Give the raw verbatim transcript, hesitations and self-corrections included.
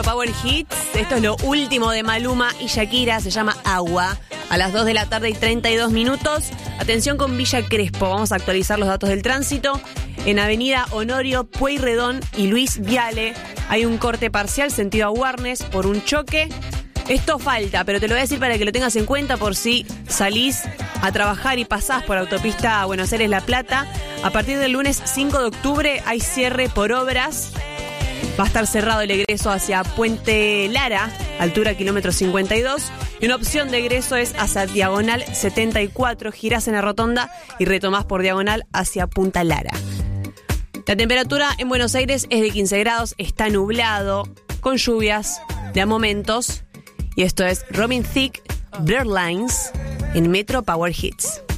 Metro Power Hits. Esto es lo último de Maluma y Shakira, se llama Agua. A las dos de la tarde y treinta y dos minutos. Atención con Villa Crespo, vamos a actualizar los datos del tránsito. En Avenida Honorio, Pueyrredón y Luis Viale hay un corte parcial sentido a Warnes por un choque. Esto falta, pero te lo voy a decir para que lo tengas en cuenta por si salís a trabajar y pasás por autopista Buenos Aires-La Plata. A partir del lunes cinco de octubre hay cierre por obras. Va a estar cerrado el egreso hacia Puente Lara, altura kilómetro cincuenta y dos. Y una opción de egreso es hacia Diagonal setenta y cuatro. Girás en la rotonda y retomás por Diagonal hacia Punta Lara. La temperatura en Buenos Aires es de quince grados. Está nublado, con lluvias de a momentos. Y esto es Robin Thicke, Blurred Lines, en Metro Power Hits.